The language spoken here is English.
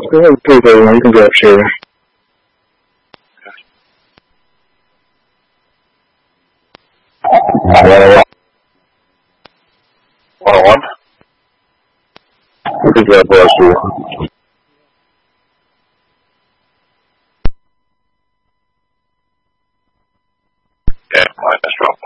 People, you can go share. One. I think that was you. Yeah, minus 12.